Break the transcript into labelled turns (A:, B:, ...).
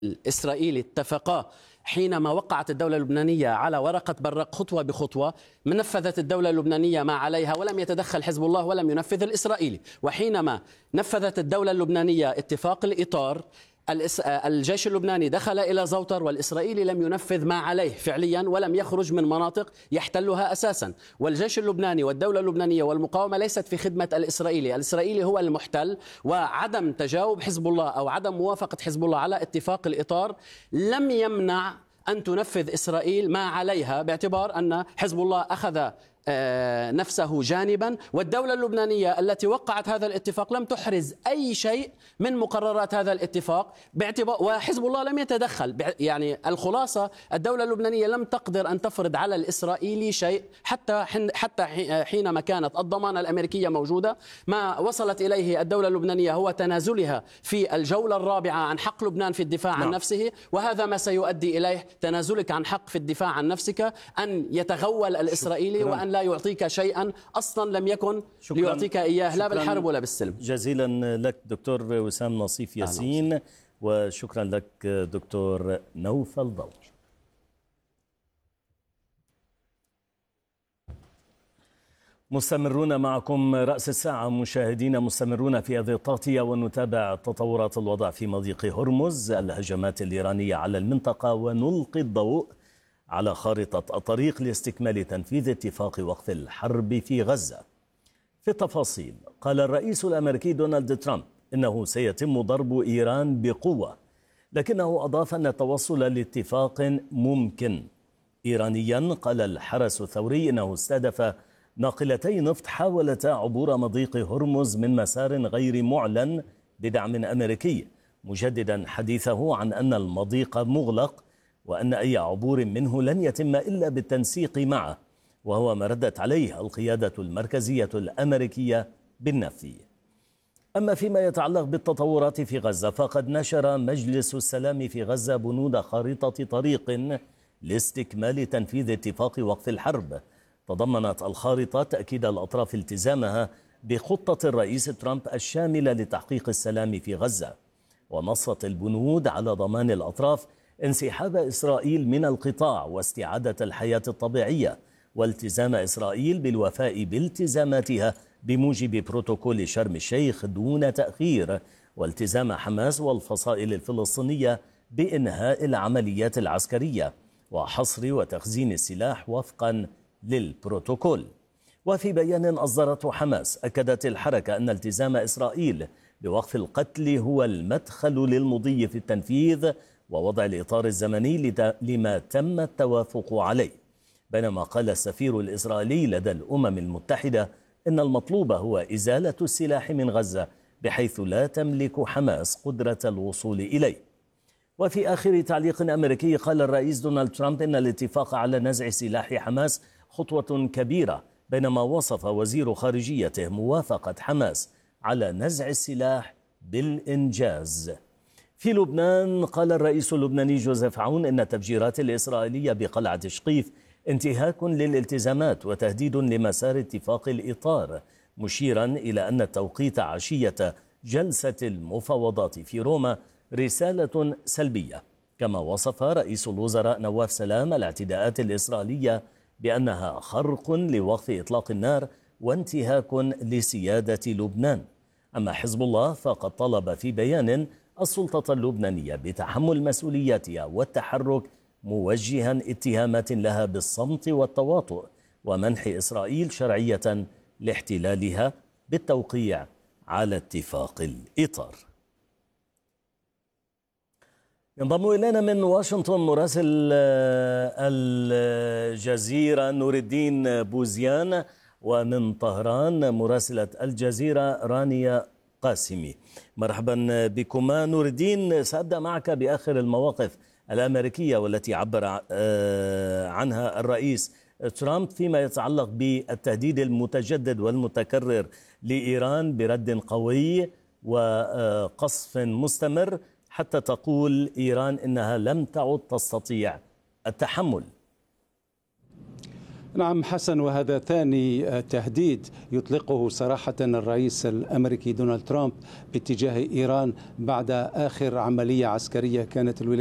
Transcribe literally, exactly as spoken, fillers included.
A: الإسرائيلي اتفقا حينما وقعت الدولة اللبنانية على ورقة برق خطوة بخطوة. نفذت الدولة اللبنانية ما عليها ولم يتدخل حزب الله ولم ينفذ الإسرائيلي. وحينما نفذت الدولة اللبنانية اتفاق الإطار، الجيش اللبناني دخل إلى زوطر والإسرائيلي لم ينفذ ما عليه فعليا ولم يخرج من مناطق يحتلها أساسا. والجيش اللبناني والدولة اللبنانية والمقاومة ليست في خدمة الإسرائيلي، الإسرائيلي هو المحتل. وعدم تجاوب حزب الله أو عدم موافقة حزب الله على اتفاق الإطار لم يمنع أن تنفذ إسرائيل ما عليها، باعتبار أن حزب الله أخذ نفسه جانبا، والدولة اللبنانية التي وقعت هذا الاتفاق لم تحرز أي شيء من مقررات هذا الاتفاق، باعتبار وحزب الله لم يتدخل. يعني الخلاصة الدولة اللبنانية لم تقدر أن تفرض على الإسرائيلي شيء حتى حتى حينما كانت الضمانة الأمريكية موجودة. ما وصلت إليه الدولة اللبنانية هو تنازلها في الجولة الرابعة عن حق لبنان في الدفاع عن نفسه، وهذا ما سيؤدي إليه تنازلك عن حق في الدفاع عن نفسك، أن يتغول الإسرائيلي وأن لا يعطيك شيئا أصلا لم يكن ليعطيك إياه لا بالحرب ولا بالسلم.
B: جزيلا لك دكتور وسام نصيف ياسين، وشكرا لك دكتور نوفل ضوء. مستمرون معكم رأس الساعة مشاهدين، مستمرون في هذه التغطية ونتابع تطورات الوضع في مضيق هرمز، الهجمات الإيرانية على المنطقة، ونلقي الضوء على خارطة الطريق لاستكمال تنفيذ اتفاق وقف الحرب في غزة. في التفاصيل، قال الرئيس الأمريكي دونالد ترامب إنه سيتم ضرب إيران بقوة، لكنه أضاف أن التوصل لاتفاق ممكن. إيرانيا قال الحرس الثوري إنه استهدف ناقلتي نفط حاولتا عبور مضيق هرمز من مسار غير معلن بدعم أمريكي، مجددا حديثه عن أن المضيق مغلق وأن أي عبور منه لن يتم إلا بالتنسيق معه، وهو ما ردت عليه القيادة المركزية الأمريكية بالنفي. أما فيما يتعلق بالتطورات في غزة، فقد نشر مجلس السلام في غزة بنود خارطة طريق لاستكمال تنفيذ اتفاق وقف الحرب. تضمنت الخارطة تأكيد الأطراف التزامها بخطة الرئيس ترامب الشاملة لتحقيق السلام في غزة، ونصت البنود على ضمان الأطراف انسحاب إسرائيل من القطاع واستعادة الحياة الطبيعية، والتزام إسرائيل بالوفاء بالتزاماتها بموجب بروتوكول شرم الشيخ دون تأخير، والتزام حماس والفصائل الفلسطينية بإنهاء العمليات العسكرية وحصر وتخزين السلاح وفقا للبروتوكول. وفي بيان أصدرته حماس، أكدت الحركة أن التزام إسرائيل بوقف القتل هو المدخل للمضي في التنفيذ ووضع الإطار الزمني لما تم التوافق عليه. بينما قال السفير الإسرائيلي لدى الأمم المتحدة إن المطلوب هو إزالة السلاح من غزة بحيث لا تملك حماس قدرة الوصول إليه. وفي آخر تعليق أمريكي، قال الرئيس دونالد ترامب إن الاتفاق على نزع سلاح حماس خطوة كبيرة، بينما وصف وزير خارجيته موافقة حماس على نزع السلاح بالإنجاز. في لبنان، قال الرئيس اللبناني جوزيف عون إن التفجيرات الإسرائيلية بقلعة شقيف انتهاك للالتزامات وتهديد لمسار اتفاق الإطار، مشيرا إلى أن التوقيت عشية جلسة المفاوضات في روما رسالة سلبية. كما وصف رئيس الوزراء نواف سلام الاعتداءات الإسرائيلية بأنها خرق لوقف إطلاق النار وانتهاك لسيادة لبنان. أما حزب الله فقد طلب في بيان السلطة اللبنانية بتحمل مسؤولياتها والتحرك، موجها اتهامات لها بالصمت والتواطؤ ومنح إسرائيل شرعية لاحتلالها بالتوقيع على اتفاق الإطار. ينضم إلينا من واشنطن مراسل الجزيرة نور الدين بوزيان، ومن طهران مراسلة الجزيرة رانيا قاسمي. مرحبا بكما. نور الدين، سأبدأ معك بآخر المواقف الأمريكية والتي عبر عنها الرئيس ترامب فيما يتعلق بالتهديد المتجدد والمتكرر لإيران برد قوي وقصف مستمر، حتى تقول إيران إنها لم تعد تستطيع التحمل.
C: نعم حسن، وهذا ثاني تهديد يطلقه صراحة الرئيس الأمريكي دونالد ترامب باتجاه إيران بعد آخر عملية عسكرية كانت الولايات